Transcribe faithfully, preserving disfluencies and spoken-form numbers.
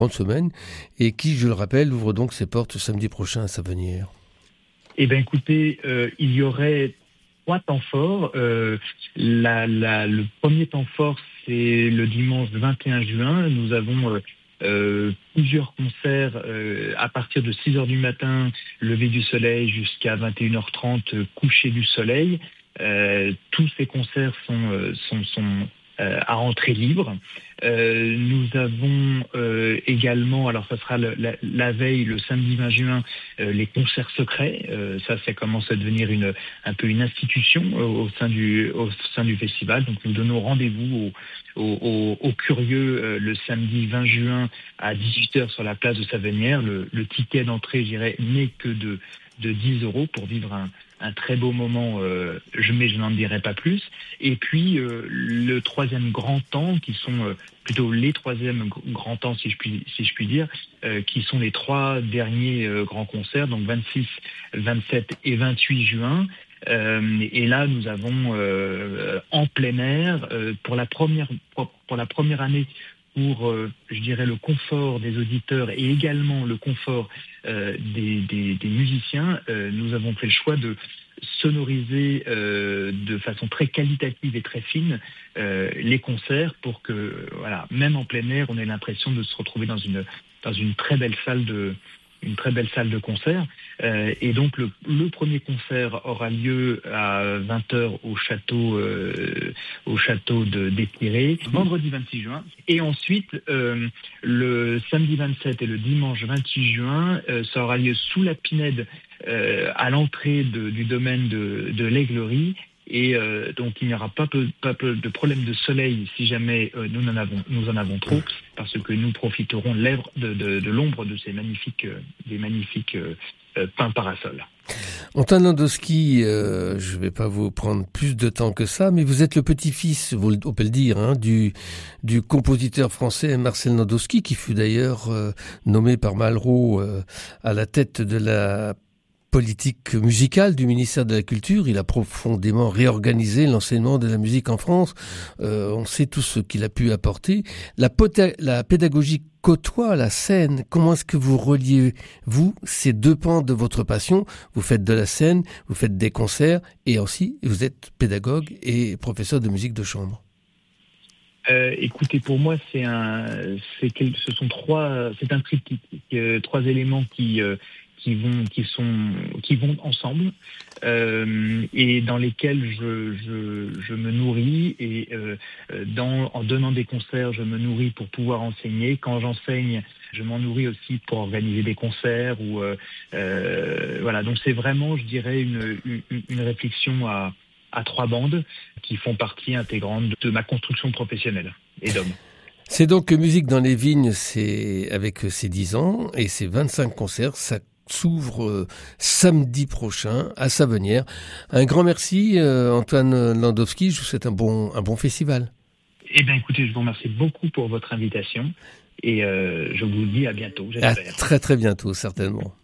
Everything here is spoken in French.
grande semaine, et qui, je le rappelle, ouvre donc ses portes samedi prochain à Savenière. Eh bien, écoutez, euh, il y aurait trois temps forts. Euh, la, la, le premier temps fort, c'est le dimanche vingt et un juin. Nous avons euh, euh, plusieurs concerts euh, à partir de six heures du matin, lever du soleil, jusqu'à vingt et une heures trente, coucher du soleil. Euh, tous ces concerts sont, euh, sont, sont euh, à entrée libre. Euh, nous avons euh, également, alors ça sera le, la, la veille, le samedi vingt juin, euh, les concerts secrets. Euh, ça, ça commence à devenir une, un peu une institution au, au sein du, au sein du festival. Donc nous donnons rendez-vous aux, aux, aux, aux curieux euh, le samedi vingt juin à dix-huit heures sur la place de Savenière. Le, le ticket d'entrée, je dirais, n'est que de, de dix euros pour vivre un un très beau moment, euh, je, mais je n'en dirai pas plus. Et puis, euh, le troisième grand temps, qui sont euh, plutôt les troisièmes grands temps, si je puis, si je puis dire, euh, qui sont les trois derniers euh, grands concerts, donc vingt-six, vingt-sept et vingt-huit juin. Euh, et là, nous avons euh, en plein air, euh, pour la première, pour la première année, pour, euh, je dirais, le confort des auditeurs et également le confort euh, des, des, des musiciens, euh, nous avons fait le choix de sonoriser euh, de façon très qualitative et très fine euh, les concerts pour que, voilà, même en plein air, on ait l'impression de se retrouver dans une dans une très belle salle de une très belle salle de concert. Euh, et donc le, le premier concert aura lieu à vingt heures au château euh, au château de d'Épiré, vendredi vingt-six juin. Et ensuite, euh, le samedi vingt-sept et le dimanche vingt-huit juin, euh, ça aura lieu sous la Pinède, euh, à l'entrée de, du domaine de, de l'Aiglerie. Et euh, donc il n'y aura pas, peu, pas peu de problème de soleil si jamais euh, nous en avons nous en avons trop, parce que nous profiterons de, de, de, de l'ombre de ces magnifiques euh, des magnifiques euh, euh, pins parasols. Antoine Landowski, euh, je ne vais pas vous prendre plus de temps que ça, mais vous êtes le petit-fils, on peut le dire, hein, du, du compositeur français Marcel Landowski, qui fut d'ailleurs euh, nommé par Malraux euh, à la tête de la politique musicale du ministère de la Culture. Il a profondément réorganisé l'enseignement de la musique en France. Euh, on sait tout ce qu'il a pu apporter. La, pota- la pédagogie côtoie la scène. Comment est-ce que vous reliez, vous, ces deux pans de votre passion? Vous faites de la scène, vous faites des concerts, et aussi vous êtes pédagogue et professeur de musique de chambre. Euh, écoutez, pour moi, c'est un, c'est quel, ce sont trois, c'est un triptyque, euh, trois éléments qui euh, qui vont qui sont qui vont ensemble euh, et dans lesquels je je je me nourris et euh, dans en donnant des concerts, je me nourris pour pouvoir enseigner. Quand j'enseigne, je m'en nourris aussi pour organiser des concerts ou euh, euh, voilà. Donc c'est vraiment, je dirais, une une, une réflexion à à trois bandes qui font partie intégrante de ma construction professionnelle et d'homme. C'est donc Musique dans les vignes, c'est avec ses dix ans et ses vingt-cinq concerts, ça s'ouvre euh, samedi prochain à Savenière. Un grand merci euh, Antoine Landowski, je vous souhaite un bon, un bon festival. Eh bien écoutez, je vous remercie beaucoup pour votre invitation et euh, je vous dis à bientôt, j'espère. À très très bientôt, certainement.